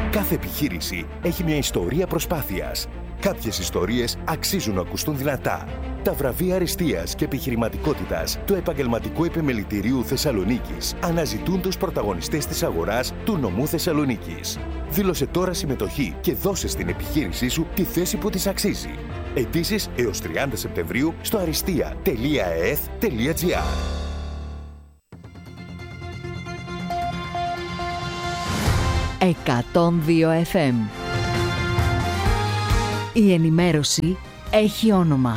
Κάθε επιχείρηση έχει μια ιστορία προσπάθειας. Κάποιες ιστορίες αξίζουν να ακουστούν δυνατά. Τα βραβεία αριστείας και επιχειρηματικότητας του Επαγγελματικού Επιμελητηρίου Θεσσαλονίκης αναζητούν τους πρωταγωνιστές της αγοράς του νομού Θεσσαλονίκης. Δήλωσε τώρα συμμετοχή και δώσε στην επιχείρησή σου τη θέση που της αξίζει. Αιτήσεις έως 30 Σεπτεμβρίου στο aristia.eth.gr. 102 FM. Η ενημέρωση έχει όνομα.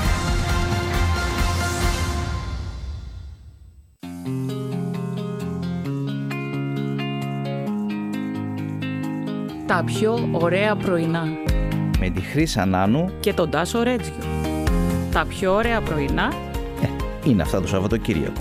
Τα πιο ωραία πρωινά. Με τη Χρύσα Νάνου και τον Τάσο Ρέτζιο. Τα πιο ωραία πρωινά είναι αυτά το Σαββατοκύριακο.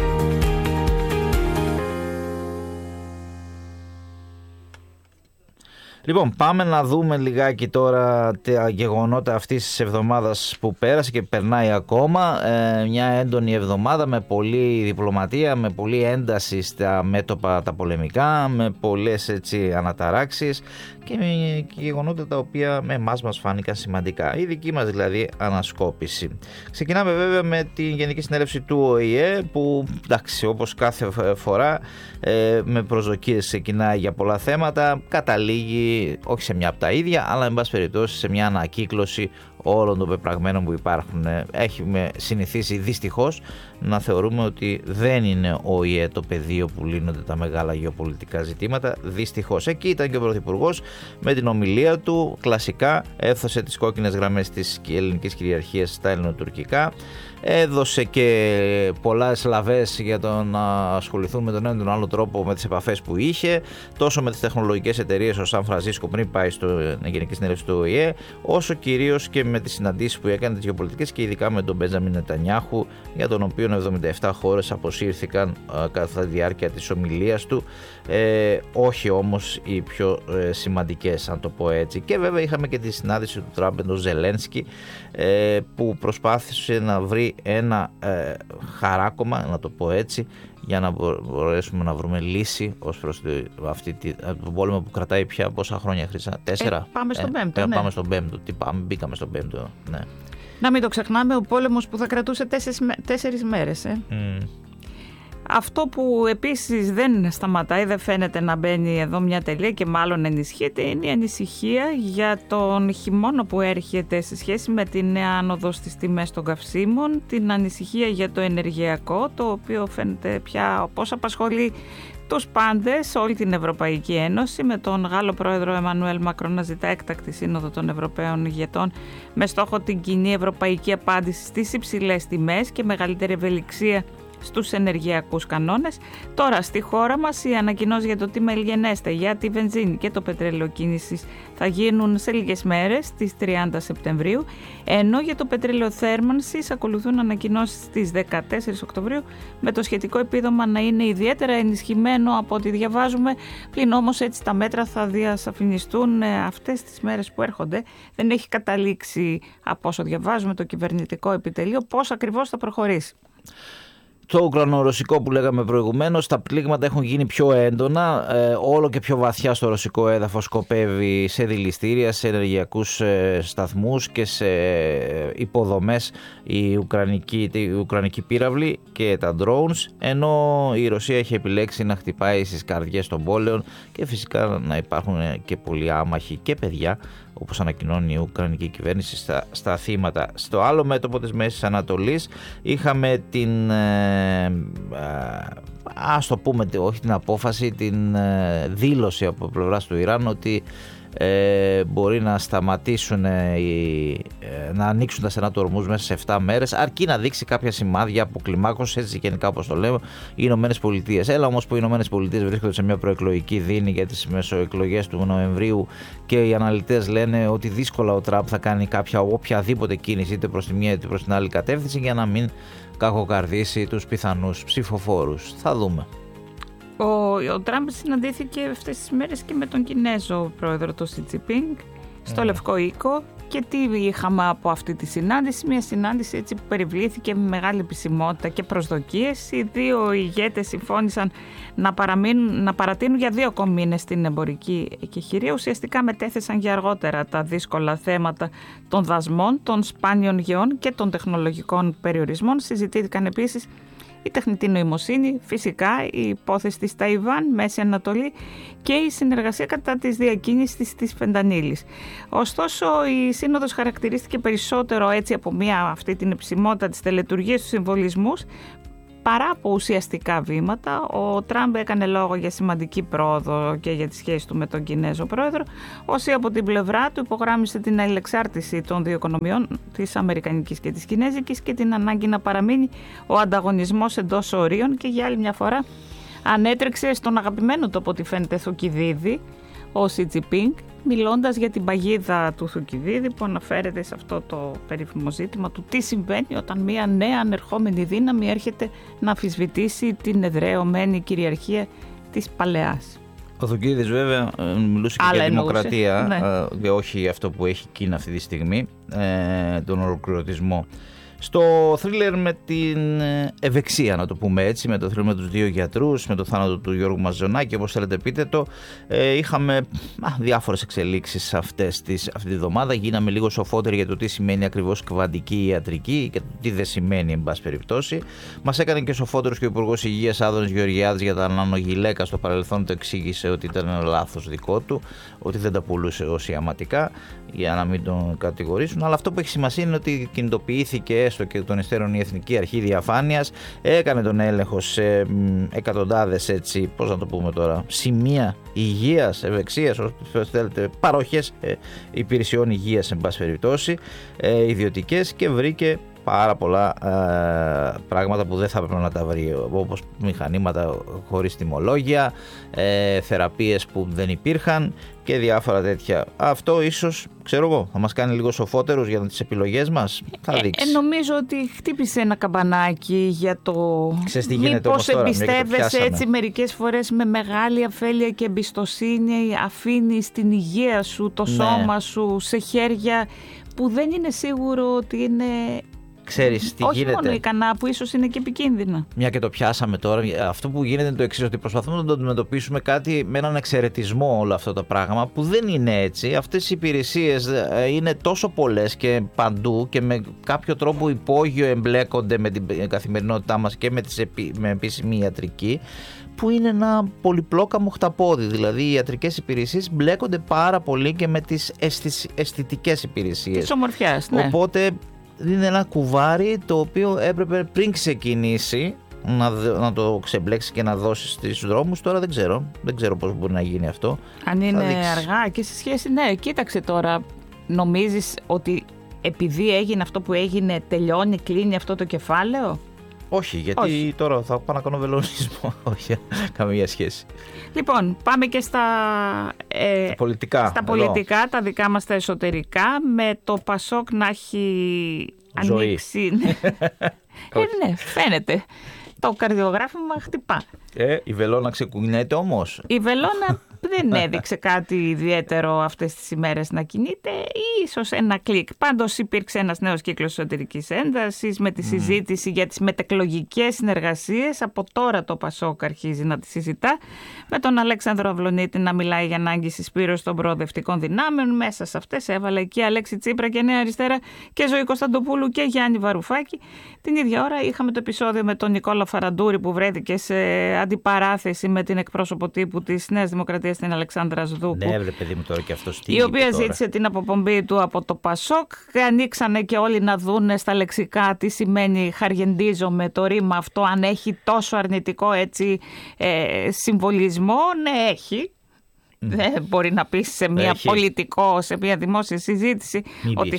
Λοιπόν, πάμε να δούμε λιγάκι τώρα τα γεγονότα αυτής της εβδομάδας που πέρασε και περνάει ακόμα. Μια έντονη εβδομάδα με πολλή διπλωματία, με πολλή ένταση στα μέτωπα τα πολεμικά, με πολλές έτσι αναταράξεις και γεγονότα τα οποία με εμάς μας φάνηκαν σημαντικά. Η δική μας δηλαδή ανασκόπηση. Ξεκινάμε βέβαια με την Γενική Συνέλευση του ΟΗΕ που, εντάξει, όπως κάθε φορά με προσδοκίες ξεκινάει για πολλά θέματα, καταλήγει όχι σε μια από τα ίδια, αλλά εν πάση περιπτώσει σε μια ανακύκλωση όλων των πεπραγμένων που υπάρχουν. Έχουμε συνηθίσει δυστυχώς να θεωρούμε ότι δεν είναι ο ΟΗΕ το πεδίο που λύνονται τα μεγάλα γεωπολιτικά ζητήματα. Δυστυχώς. Εκεί ήταν και ο Πρωθυπουργός με την ομιλία του. Κλασικά έθωσε τις κόκκινες γραμμές της ελληνικής κυριαρχίας στα ελληνοτουρκικά. Έδωσε και πολλά λαβές για το να ασχοληθούν με τον ένα ή τον άλλο τρόπο με τις επαφές που είχε, τόσο με τις τεχνολογικές εταιρείες ο Σαν Φρανσίσκο πριν πάει στο Γενική Συνέλευση του ΟΗΕ, όσο κυρίως και με τις συναντήσεις που έκανε τις γεωπολιτικές και ειδικά με τον Μπέντζαμιν Νετανιάχου, για τον οποίο 77 χώρες αποσύρθηκαν κατά τη διάρκεια της ομιλίας του, όχι όμως οι πιο σημαντικές, αν το πω έτσι. Και βέβαια είχαμε και τη συνάντηση του Τραμπ με τον Ζελένσκι, που προσπάθησε να βρει ένα χαράκωμα, να το πω έτσι, για να μπορέσουμε να βρούμε λύση ως προς τον πόλεμο που κρατάει πια πόσα χρόνια, Χρύσα? 4. Πάμε στον πέμπτο. Ναι. Πάμε στον πέμπτο. Μπήκαμε στον πέμπτο. Ναι. Να μην το ξεχνάμε, ο πόλεμος που θα κρατούσε 4 μέρες. Αυτό που επίσης δεν σταματάει, δεν φαίνεται να μπαίνει εδώ μια τελεία και μάλλον ενισχύεται, είναι η ανησυχία για τον χειμώνα που έρχεται σε σχέση με την νέα άνοδο στις τιμές των καυσίμων, την ανησυχία για το ενεργειακό, το οποίο φαίνεται πια πώς απασχολεί τους πάντες, όλη την Ευρωπαϊκή Ένωση, με τον Γάλλο πρόεδρο Εμμανουέλ Μακρόν να ζητά έκτακτη σύνοδο των Ευρωπαίων ηγετών με στόχο την κοινή ευρωπαϊκή απάντηση στις υψηλές τιμές και μεγαλύτερη ευελιξία στους ενεργειακούς κανόνες. Τώρα στη χώρα μας οι ανακοινώσεις για το τι μελγενέστε για τη βενζίνη και το πετρέλαιο κίνησης θα γίνουν σε λίγες μέρες, στις 30 Σεπτεμβρίου, ενώ για το πετρέλαιο θέρμανσης ακολουθούν ανακοινώσεις στις 14 Οκτωβρίου, με το σχετικό επίδομα να είναι ιδιαίτερα ενισχυμένο από ό,τι διαβάζουμε, πλην όμως έτσι τα μέτρα θα διασαφινιστούν αυτές τις μέρες που έρχονται. Δεν έχει καταλήξει, από όσο διαβάζουμε, το κυβερνητικό επιτελείο πώς ακριβώς θα προχωρήσει. Το ουκρανο-ρωσικό που λέγαμε προηγουμένως, τα πλήγματα έχουν γίνει πιο έντονα, όλο και πιο βαθιά στο ρωσικό έδαφος σκοπεύει σε δηληστήρια, σε ενεργειακούς σταθμούς και σε υποδομές η ουκρανική πύραυλη και τα drones, ενώ η Ρωσία έχει επιλέξει να χτυπάει στις καρδιές των πόλεων και φυσικά να υπάρχουν και πολλοί άμαχοι και παιδιά, όπως ανακοινώνει η Ουκρανική κυβέρνηση, στα θύματα. Στο άλλο μέτωπο της Μέσης Ανατολής είχαμε την, ας το πούμε, όχι την απόφαση, την δήλωση από πλευράς του Ιράν ότι μπορεί να σταματήσουν να ανοίξουν τα στενά του Ορμούζ μέσα σε 7 μέρες, αρκεί να δείξει κάποια σημάδια αποκλιμάκωσης, έτσι γενικά όπως το λέμε, οι Ηνωμένες Πολιτείες. Έλα όμως που οι Ηνωμένες Πολιτείες βρίσκονται σε μια προεκλογική δίνη για τις μεσοεκλογές του Νοεμβρίου και οι αναλυτές λένε ότι δύσκολα ο Τραμπ θα κάνει οποιαδήποτε κίνηση είτε προς τη μία είτε προς την άλλη κατεύθυνση για να μην κακοκαρδίσει τους πιθανούς ψηφοφόρους. Θα δούμε. Ο Τραμπ συναντήθηκε αυτές τις μέρες και με τον Κινέζο πρόεδρο, τον Σι Τζινπίνγκ, στο Λευκό Οίκο. Και τι είχαμε από αυτή τη συνάντηση? Μια συνάντηση έτσι που περιβλήθηκε με μεγάλη επισημότητα και προσδοκίες. Οι δύο ηγέτες συμφώνησαν να παρατείνουν για 2 ακόμη μήνες την εμπορική εκεχηρία. Ουσιαστικά μετέθεσαν για αργότερα τα δύσκολα θέματα των δασμών, των σπάνιων γεών και των τεχνολογικών περιορισμών. Συζητήθηκαν επίσης η τεχνητή νοημοσύνη, φυσικά η υπόθεση της Ταϊβάν, Μέση Ανατολή και η συνεργασία κατά της διακίνησης της φεντανίλης. Ωστόσο, η Σύνοδος χαρακτηρίστηκε περισσότερο έτσι από αυτή την επισημότητα της τελετουργίας του συμβολισμού παρά από ουσιαστικά βήματα. Ο Τραμπ έκανε λόγο για σημαντική πρόοδο και για τη σχέση του με τον Κινέζο πρόεδρο, όσοι από την πλευρά του υπογράμμισε την αλληλεξάρτηση των δύο οικονομιών, της Αμερικανικής και της Κινέζικης, και την ανάγκη να παραμείνει ο ανταγωνισμός εντός ορίων, και για άλλη μια φορά ανέτρεξε στον αγαπημένο του από ό,τι φαίνεται Θουκυδίδη, ο Σι Τζινπίνγκ, μιλώντας για την παγίδα του Θουκυδίδη, που αναφέρεται σε αυτό το περίφημο ζήτημα του τι συμβαίνει όταν μια νέα ανερχόμενη δύναμη έρχεται να αμφισβητήσει την εδραιωμένη κυριαρχία της παλαιάς. Ο Θουκυδίδης βέβαια μιλούσε και για δημοκρατία, ναι. Και όχι αυτό που έχει Κίνα αυτή τη στιγμή, τον ολοκληρωτισμό. Στο θρίλερ με την ευεξία, να το πούμε έτσι, με το θρίλερ με τους 2 γιατρούς, με το θάνατο του Γιώργου Μαζονάκη, όπως θέλετε πείτε το, είχαμε διάφορες εξελίξεις αυτή τη εβδομάδα. Γίναμε λίγο σοφότεροι για το τι σημαίνει ακριβώς κβαντική ιατρική και το τι δεν σημαίνει, εν πάση περιπτώσει. Μας έκανε και σοφότερους και ο Υπουργός Υγείας Άδωνης Γεωργιάδης για τα νανογυλαίκα. Στο παρελθόν το εξήγησε ότι ήταν λάθος δικό του, ότι δεν τα πουλούσε ως ιαματικά, για να μην τον κατηγορήσουν. Αλλά αυτό που έχει σημασία είναι ότι κινητοποιήθηκε έστω και των υστέρων η Εθνική Αρχή Διαφάνειας, έκανε τον έλεγχο σε εκατοντάδες, έτσι, πώς να το πούμε τώρα, σημεία υγείας, ευεξίας, όπως θέλετε, παροχές υπηρεσιών υγείας, εν πάση περιπτώσει, ιδιωτικές, και βρήκε πάρα πολλά πράγματα που δεν θα έπρεπε να τα βρει, όπως μηχανήματα χωρίς τιμολόγια, θεραπείες που δεν υπήρχαν και διάφορα τέτοια. Αυτό ίσως, ξέρω εγώ, θα μας κάνει λίγο σοφότερους για τις επιλογές μας. Θα δείξει. Νομίζω ότι χτύπησε ένα καμπανάκι για το μήπως εμπιστεύεσαι έτσι μερικές φορές με μεγάλη αφέλεια και εμπιστοσύνη, αφήνεις την υγεία σου, το σώμα σου σε χέρια που δεν είναι σίγουρο ότι είναι... Ξέρεις τι όχι γίνεται. μόνο ικανά, που ίσως είναι και επικίνδυνα. Μια και το πιάσαμε τώρα, αυτό που γίνεται είναι το εξής, ότι προσπαθούμε να το αντιμετωπίσουμε κάτι με έναν εξαιρετισμό όλο αυτό το πράγμα, που δεν είναι έτσι. Αυτές οι υπηρεσίες είναι τόσο πολλές και παντού και με κάποιο τρόπο υπόγειο εμπλέκονται με την καθημερινότητά μας και με επίσημη ιατρική, που είναι ένα πολυπλόκαμο χταπόδι. Δηλαδή οι ιατρικές υπηρεσίες μπλέκονται πάρα πολύ και με τις αισθητικές υπηρεσίες. Της ομορφιάς, ναι. Οπότε είναι ένα κουβάρι το οποίο έπρεπε πριν ξεκινήσει να το ξεμπλέξει και να δώσει στους δρόμους. Τώρα δεν ξέρω πώς μπορεί να γίνει αυτό. Αν είναι αργά και σε σχέση, ναι, κοίταξε τώρα, νομίζεις ότι επειδή έγινε αυτό που έγινε τελειώνει, κλείνει αυτό το κεφάλαιο? Όχι, γιατί τώρα θα πάω να κάνω βελονισμό. Όχι, καμία σχέση. Λοιπόν, πάμε και στα πολιτικά, τα δικά μας τα εσωτερικά, με το Πασόκ να έχει ανοίξει. Ναι, φαίνεται. Το καρδιογράφημα χτυπά. Η βελόνα ξεκουνιέται όμως. Η βελόνα δεν έδειξε κάτι ιδιαίτερο αυτές τις ημέρες να κινείται, ή ίσως ένα κλικ. Πάντως υπήρξε ένας νέος κύκλος εσωτερικής έντασης με τη συζήτηση για τις μετεκλογικές συνεργασίες. Από τώρα το Πασόκ αρχίζει να τη συζητά, με τον Αλέξανδρο Αυλονίτη να μιλάει για ανάγκη συσπήρωσης των προοδευτικών δυνάμεων. Μέσα σε αυτές έβαλε εκεί Αλέξη Τσίπρα και Νέα Αριστερά και Ζωή Κωνσταντοπούλου και Γιάννη Βαρουφάκη. Την ίδια ώρα είχαμε το επεισόδιο με τον Νικόλα Φαραντούρη, που βρέθηκε σε αντιπαράθεση με την εκπρόσωπο τύπου της Νέας Δημοκρατίας, την Αλεξάνδρα Σδούκου. Ναι, βρε παιδί μου, τώρα και αυτό η οποία ζήτησε την αποπομπή του από το Πασόκ. Ανοίξανε και όλοι να δούνε στα λεξικά τι σημαίνει χαργεντίζομαι, το ρήμα αυτό, αν έχει τόσο αρνητικό έτσι συμβολισμό. Ναι, έχει. Δεν μπορεί να πει σε μια σε μια δημόσια συζήτηση ότι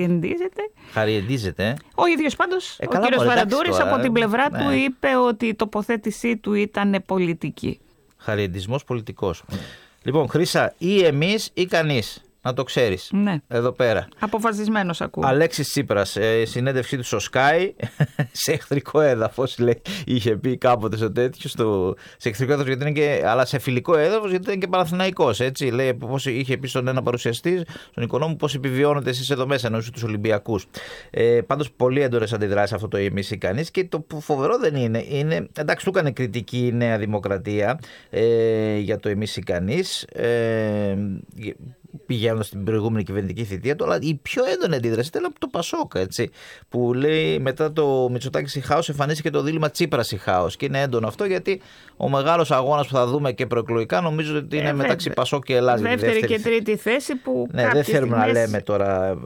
χαριεντίζεται. Ο ίδιος πάντως, ο κύριος Φαραντούρης, από την πλευρά του είπε ότι η τοποθέτησή του ήταν πολιτική. Χαριεντισμός πολιτικός. Λοιπόν, Χρύσα, ή εμείς ή κανείς. Να το ξέρεις. Ναι. Εδώ πέρα. Αποφασισμένος ακούω. Αλέξης Τσίπρας, συνέντευξή του στο Sky, σε εχθρικό έδαφος, λέει, είχε πει κάποτε στο τέτοιο, σε εχθρικό έδαφος, γιατί είναι και, αλλά σε φιλικό έδαφος, γιατί είναι και Παναθηναϊκός. Έτσι, λέει, πώς είχε πει στον ένα παρουσιαστή, στον Οικονόμου, πώς επιβιώνετε εσείς εδώ μέσα, εννοούσε τους Ολυμπιακούς. Πάντως, πολύ έντονες αντιδράσεις αυτό το εμείς ή κανείς, και το φοβερό δεν είναι. Εντάξει, του έκανε κριτική η Νέα Δημοκρατία για το εμείς ή κανείς. Πηγαίνοντας στην προηγούμενη κυβερνητική θητεία του, αλλά η πιο έντονη αντίδραση ήταν από το Πασόκ, έτσι, που λέει μετά το Μητσοτάκη Χάος εμφανίστηκε το δίλημμα Τσίπρας Χάος. Και είναι έντονο αυτό, γιατί ο μεγάλος αγώνας που θα δούμε και προεκλογικά νομίζω ότι είναι μεταξύ Πασόκ και Ελλάδας. Δεύτερη και τρίτη θέση που. Ναι, δεν θέλουμε να λέμε τώρα.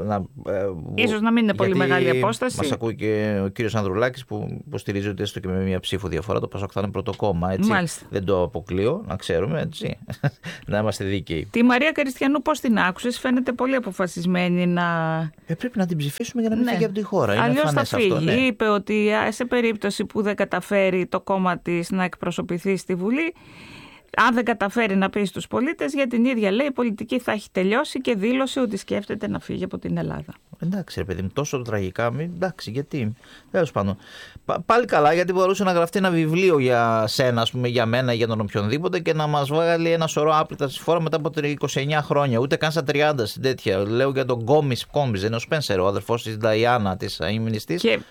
Ίσως να μην είναι πολύ μεγάλη απόσταση. Μας ακούει και ο κύριος Ανδρουλάκης που υποστηρίζει ότι έστω και με μία ψήφο διαφορά το Πασόκ θα είναι πρώτο κόμμα. Δεν το αποκλείω, να ξέρουμε, έτσι. Να είμαστε δίκαιοι. Τη Μαρία Καριστιανού πώς την άκουσες? Φαίνεται πολύ αποφασισμένη να. Πρέπει να την ψηφίσουμε για να μην φύγει από τη χώρα. Αλλιώς θα φύγει. Αυτό, ναι. Είπε ότι σε περίπτωση που δεν καταφέρει το κόμμα της να εκπροσωπηθεί στη Βουλή, αν δεν καταφέρει να πει στους πολίτες, για την ίδια, λέει, η πολιτική θα έχει τελειώσει, και δήλωσε ότι σκέφτεται να φύγει από την Ελλάδα. Εντάξει, ρε παιδί μου, τόσο τραγικά, εντάξει, γιατί. Τέλος πάντων. Πάλι καλά, γιατί μπορούσε να γραφτεί ένα βιβλίο για σένα, ας πούμε, για μένα, για τον οποιονδήποτε, και να μας βγάλει ένα σωρό άπλυτα στη φόρα μετά από 29 χρόνια. Ούτε καν στα 30 στην τέτοια. Λέω για τον Κόμις, δεν είναι ο Σπένσερ, ο αδερφός της Νταϊάννα, της αιμνηστής. Και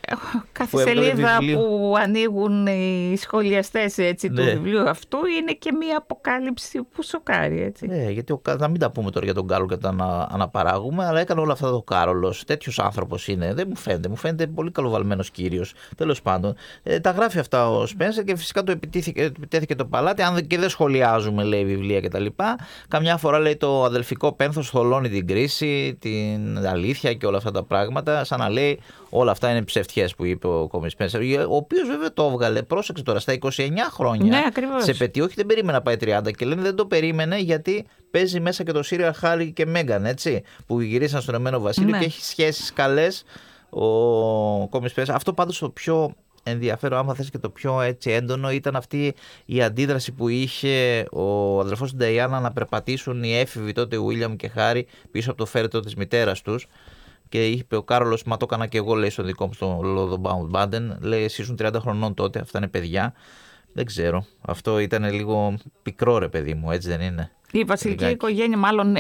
κάθε σελίδα που ανοίγουν οι σχολιαστές, έτσι, του βιβλίου αυτού είναι και μία αποκάλυψη που σοκάρει, έτσι. Ναι, γιατί να μην τα πούμε τώρα για τον Κάρολο και τα αναπαράγουμε, αλλά έκανε όλα αυτά το Κάρολος. Τέτοιος άνθρωπος είναι. Δεν μου φαίνεται. Μου φαίνεται πολύ καλοβαλμένος κύριος. Τέλος πάντων. Τα γράφει αυτά ο Σπένσερ, και φυσικά το επιτέθηκε το παλάτι. Αν και δεν σχολιάζουμε, λέει, βιβλία κτλ. Καμιά φορά, λέει, το αδελφικό πένθος θολώνει την κρίση, την αλήθεια και όλα αυτά τα πράγματα. Σαν να λέει όλα αυτά είναι ψευτιές που είπε ο Κόμις Σπένσερ. Ο οποίος βέβαια το έβγαλε, πρόσεξε τώρα, στα 29 χρόνια. Ναι, ακριβώς. Σε επετείου, όχι, δεν περίμενε να πάει 30, και λένε δεν το περίμενε, γιατί παίζει μέσα και το Σύριαλ Χάρι και Μέγκαν, έτσι, που γυρίσαν στον Ηνωμένο Βασίλειο, και έχει σχέσεις καλές ο Κόμις Σπένσερ. Αυτό πάντως το πιο ενδιαφέρον, άμα θες, και το πιο έτσι έντονο, ήταν αυτή η αντίδραση που είχε ο αδερφός της Νταϊάννα να περπατήσουν οι έφηβοι τότε, Βίλιαμ και Χάρι, πίσω από το φέρετρο της μητέρας τους. Και είπε ο Κάρολος, μα το έκανα και εγώ, λέει, στον δικό μου, στον Λόδο Μπάντεν. Λέει, εσείς ήσουν 30 χρονών τότε, αυτά είναι παιδιά. Δεν ξέρω. Αυτό ήταν λίγο πικρό, ρε παιδί μου, έτσι δεν είναι? Η βασιλική οικογένεια, μάλλον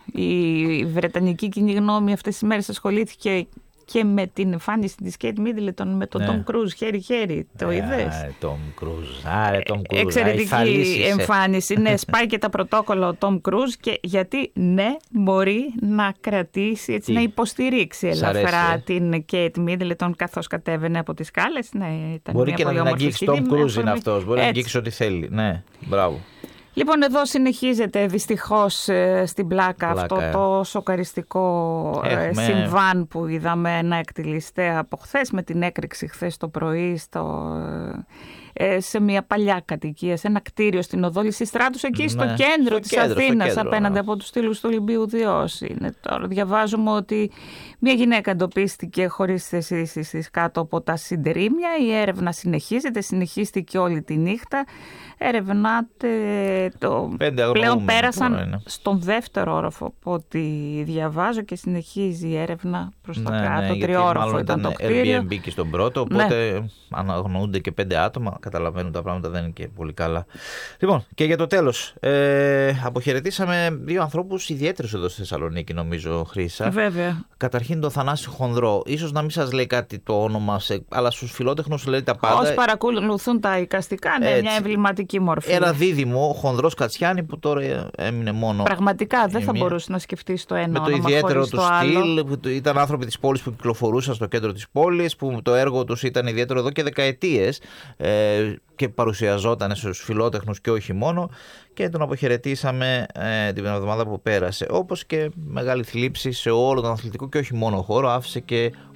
η βρετανική κοινή γνώμη αυτές τις μέρες ασχολήθηκε και με την εμφάνιση της Κέιτ Μίντλετον με τον Τόμ Κρούζ χέρι-χέρι. Το είδες? Τόμ Κρούζ. Άρε, Τόμ Κρούζ. Εξαιρετική εμφάνιση. Ναι, σπάει και τα πρωτόκολλα ο Τόμ Κρούζ, και γιατί ναι, μπορεί να κρατήσει, έτσι, να υποστηρίξει ελαφρά την Κέιτ Μίντλετον καθώς κατέβαινε από τις σκάλες. Ναι, ήταν μπορεί μια και πολύ να αγγίξει. Τόμ Κρούζ είναι αυτός. Μπορεί να αγγίξει ό,τι θέλει. Ναι, μπράβο. Λοιπόν, εδώ συνεχίζεται δυστυχώς στην πλάκα αυτό το σοκαριστικό συμβάν που είδαμε να εκτελεστεί από χθες, με την έκρηξη χθες το πρωί σε μια παλιά κατοικία, σε ένα κτίριο στην οδό Λυσιστράτους, εκεί στο κέντρο της Αθήνας, απέναντι από τους στήλους του Ολυμπίου Διός. Τώρα διαβάζουμε ότι μια γυναίκα εντοπίστηκε χωρίς αισθήσεις κάτω από τα συντρίμμια. Η έρευνα συνεχίστηκε όλη τη νύχτα. Ερευνάται πλέον πέρασαν στον δεύτερο όροφο από ό,τι διαβάζω, και συνεχίζει η έρευνα προς τα κάτω. Τριόροφο ήταν το κτίριο. Airbnb και στον πρώτο, οπότε αναγνωρούνται και 5 άτομα. Καταλαβαίνουν, τα πράγματα δεν είναι και πολύ καλά. Λοιπόν, και για το τέλος, αποχαιρετήσαμε 2 ανθρώπους ιδιαίτερους εδώ στη Θεσσαλονίκη, νομίζω, Χρύσα. Βέβαια. Καταρχήν τον Θανάση Χονδρό. Ίσως να μην σας λέει κάτι το όνομα, αλλά στους φιλότεχνους λέει τα πάντα. Όσοι παρακολουθούν τα εικαστικά, είναι μια εμβληματική μορφή. Ένα δίδυμο, Χονδρός Κατσιάνη, που τώρα έμεινε μόνο. Πραγματικά δεν θα μπορούσε να σκεφτεί το ένα όνομα. Με το ιδιαίτερο του στυλ, που ήταν άνθρωποι της πόλης που κυκλοφορούσαν στο κέντρο της πόλης, που το έργο τους ήταν ιδιαίτερο εδώ και δεκαετίες, και παρουσιαζόταν στους φιλότεχνους και όχι μόνο, και τον αποχαιρετήσαμε την εβδομάδα που πέρασε. Όπως και μεγάλη θλίψη σε όλο τον αθλητικό και όχι μόνο χώρο άφησε και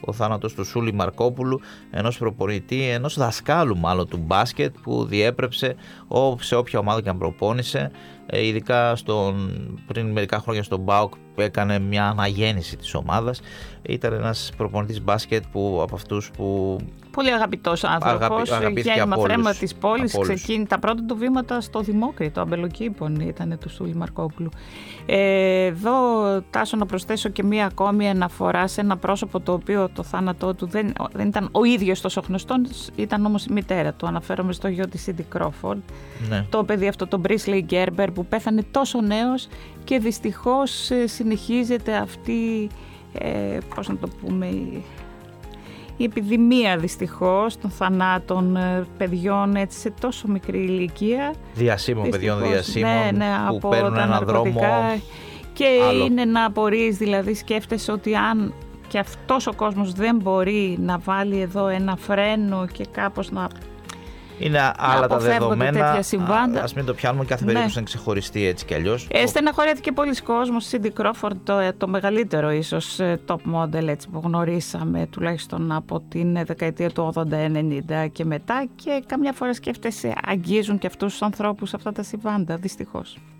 ο θάνατος του Σούλη Μαρκόπουλου, ενός προπονητή, ενός δασκάλου μάλλον του μπάσκετ, που διέπρεψε σε όποια ομάδα και αν προπόνησε, ειδικά πριν μερικά χρόνια στον ΠΑΟΚ έκανε μια αναγέννηση της ομάδας. Ήταν ένας προπονητής μπάσκετ από αυτούς που... Πολύ αγαπητός άνθρωπος, γέννημα θρέμα της πόλης. Ξεκίνησε τα πρώτα του βήματα στο Δημόκριτο, αμπελοκήπων ήταν του Σούλη Μαρκόπουλου. Εδώ, Τάσο, να προσθέσω και μία ακόμη αναφορά σε ένα πρόσωπο το οποίο το θάνατό του δεν ήταν ο ίδιος τόσο γνωστός, ήταν όμως η μητέρα του. Αναφέρομαι στο γιο της Σίντι Κρόφορντ, ναι. Το παιδί αυτό, τον Μπρίσλεϊ Γκέρμπερ, που πέθανε τόσο νέος και δυστυχώς συνεχίζεται αυτή, πώς να το πούμε, η επιδημία δυστυχώς των θανάτων παιδιών έτσι, σε τόσο μικρή ηλικία. Διασύμων παιδιών, που από παίρνουν ένα δρόμο και άλλο. Είναι να απορείς, δηλαδή σκέφτεσαι ότι αν και αυτός ο κόσμος δεν μπορεί να βάλει εδώ ένα φρένο και κάπως να... Είναι άλλα τα δεδομένα, ας μην το πιάνουμε, κάθε περίπτωση να ξεχωριστεί έτσι κι αλλιώς. Στεναχωρέθηκε πολλοί κόσμος. Σίντι Κρόφορντ, το μεγαλύτερο ίσως top model έτσι, που γνωρίσαμε τουλάχιστον από την δεκαετία του 80-90 και μετά, και καμιά φορά σκέφτεσαι, αγγίζουν και αυτούς τους ανθρώπους αυτά τα συμβάντα, δυστυχώς.